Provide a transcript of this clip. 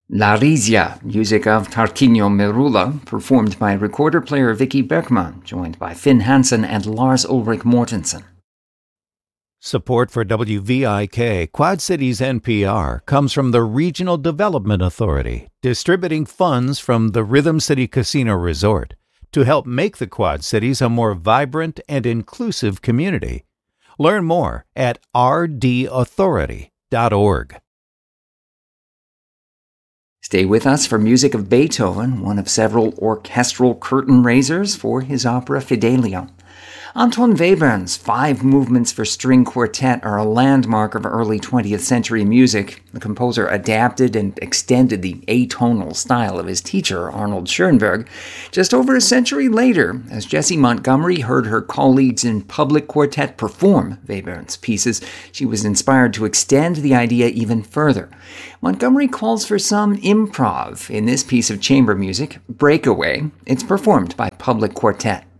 La Rizia, music of Tarquinio Merula, performed by recorder-player Vicky Bergman, joined by Finn Hansen and Lars Ulrich Mortensen. Support for WVIK Quad Cities NPR comes from the Regional Development Authority, distributing funds from the Rhythm City Casino Resort to help make the Quad Cities a more vibrant and inclusive community. Learn more at rdauthority.org. Stay with us for music of Beethoven, one of several orchestral curtain raisers for his opera Fidelio. Anton Webern's 5 movements for string quartet are a landmark of early 20th century music. The composer adapted and extended the atonal style of his teacher, Arnold Schoenberg, just over a century later, as Jessie Montgomery heard her colleagues in public quartet perform Webern's pieces. She was inspired to extend the idea even further. Montgomery calls for some improv in this piece of chamber music, Breakaway. It's performed by public quartet.